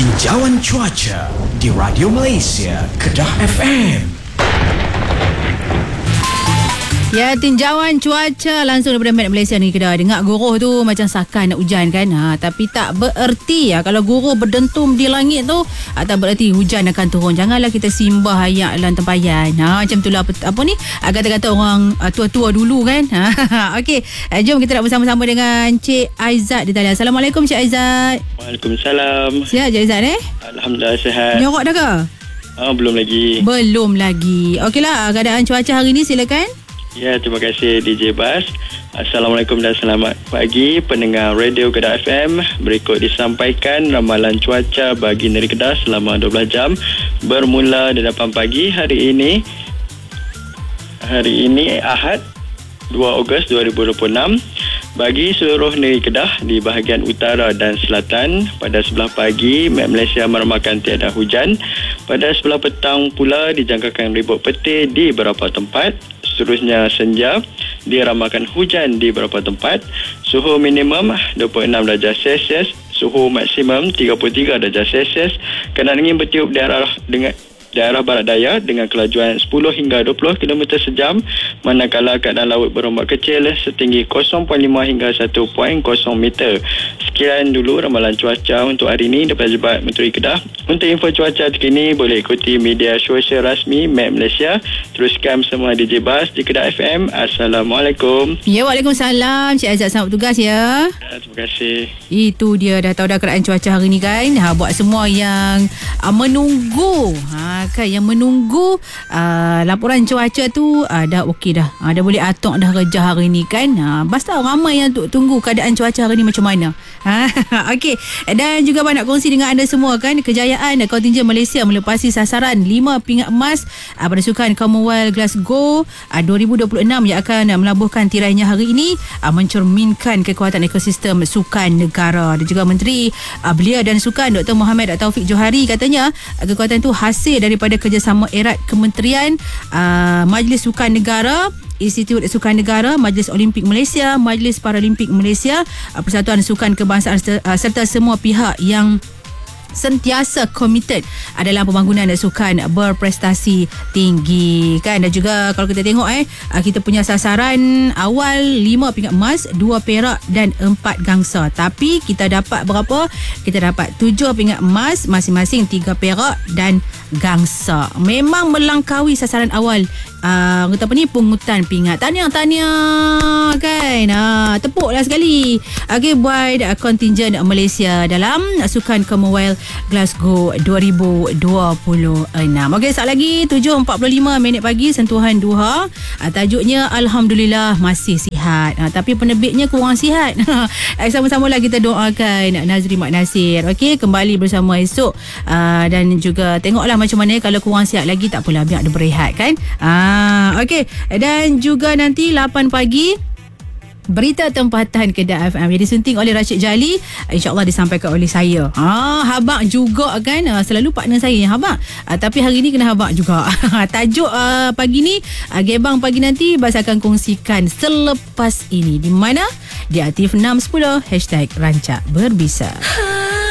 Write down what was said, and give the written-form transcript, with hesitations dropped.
Tinjauan cuaca di Radio Malaysia, Kedah FM. Ya, tinjauan cuaca langsung daripada Met Malaysia ni Kedah. Dengar guruh tu macam sakan nak hujan kan. Tapi tak bererti kalau guruh berdentum di langit tu tak bererti hujan akan turun. Janganlah kita simbah ayat dalam tempayan. Macam itulah apa ni? Kata-kata orang tua-tua dulu kan. Okey, jom kita nak bersama-sama dengan Cik Aizat di talian. Assalamualaikum Cik Aizat. Waalaikumsalam. Sihat Cik Aizat Alhamdulillah sihat. Nyorok dah ke? Belum lagi. Belum lagi. Okeylah, keadaan cuaca hari ni silakan. Ya, terima kasih DJ Bas. Assalamualaikum dan selamat pagi pendengar Radio Kedah FM. Berikut disampaikan ramalan cuaca bagi negeri Kedah selama 12 jam bermula di 8 pagi hari ini. Hari ini Ahad 2 Ogos 2026. Bagi seluruh negeri Kedah di bahagian utara dan selatan, pada sebelah pagi Met Malaysia meramakan tiada hujan. Pada sebelah petang pula dijangkakan ribut petir di beberapa tempat. Seterusnya senja diramalkan hujan di beberapa tempat. Suhu minimum 26 darjah Celsius, suhu maksimum 33 darjah Celsius. Keadaan angin bertiup daerah barat daya dengan kelajuan 10 hingga 20 km sejam, manakala keadaan laut berombak kecil setinggi 0.5 hingga 1.0 meter. Sekian dulu ramalan cuaca untuk hari ini daripada Jebat Menteri Kedah. Untuk info cuaca terkini boleh ikuti media sosial rasmi Met Malaysia. Teruskan bersama DJ Bas di Kedah FM. Assalamualaikum. Ya, waalaikumsalam Cik Aizat, selamat bertugas ya. Terima kasih. Itu dia, dah tahu dah keadaan cuaca hari ni kan. Buat semua yang menunggu kan, yang menunggu laporan cuaca tu dah okey dah. Dah boleh atok dah kerja hari ni kan. Bas tahu ramai yang tunggu keadaan cuaca hari ni macam mana. Okey, dan juga nak kongsi dengan anda semua kan, kejayaan kontingen Malaysia melepasi sasaran 5 pingat emas pada Sukan Commonwealth Glasgow 2026 yang akan melabuhkan tirainya hari ini, mencerminkan kekuatan ekosistem sukan negara. Dan juga Menteri Belia dan Sukan Dr. Mohamed Taufik Johari katanya kekuatan itu hasil daripada kerjasama erat Kementerian, Majlis Sukan Negara, Institut Sukan Negara, Majlis Olimpik Malaysia, Majlis Paralimpik Malaysia, Persatuan Sukan Kebangsaan serta semua pihak yang sentiasa komited dalam pembangunan sukan berprestasi tinggi kan. Dan juga kalau kita tengok kita punya sasaran awal 5 pingat emas, 2 perak dan 4 gangsa. Tapi kita dapat berapa? Kita dapat 7 pingat emas, masing-masing 3 perak dan gangsa. Memang melangkaui sasaran awal kata apa ni, pungutan pingat. Tahniah kan. Tepuklah sekali. Okey, buat kontingen Malaysia dalam Sukan Commonwealth Glasgow 2026. Okey, saat lagi 7.45 pagi, sentuhan duha. Tajuknya Alhamdulillah masih sihat. Tapi penerbitnya kurang sihat. Sama-sama lah kita doakan Nazri Mak Nasir. Okey, kembali bersama esok. Dan juga tengoklah macam mana, kalau kurang sihat lagi tak apalah, biar dia berehat kan. Okey, dan juga nanti 8 pagi berita tempatan Kedah FM yang disunting oleh Rashid Jali, insyaAllah disampaikan oleh saya. Habak juga kan, selalu partner saya yang habak, tapi hari ni kena habak juga. Tajuk pagi ni, Gebang Pagi nanti Bas akan kongsikan selepas ini. Di mana? Di Aktif 610 #Rancak Berbisa.